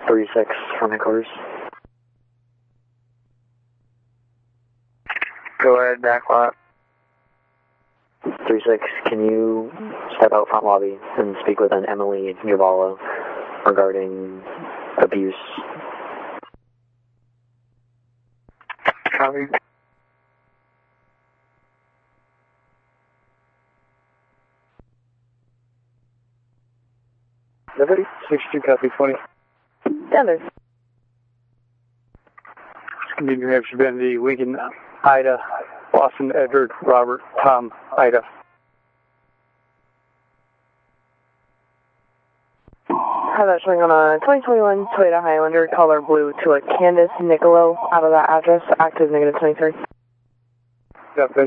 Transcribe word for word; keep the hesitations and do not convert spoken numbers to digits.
three six from headquarters. Go ahead, back lot. three six, can you step out front lobby and speak with an Emily Giavallo regarding abuse? Copy. Liberty, sixty-two, copy, twenty. Denver. New Hampshire, Bendy, Lincoln, Ida, Boston, Edward, Robert, Tom, Ida. Have that showing on a twenty twenty-one Toyota Highlander, color blue, to a Candace Nicolo out of that address, active negative twenty-three. Copy.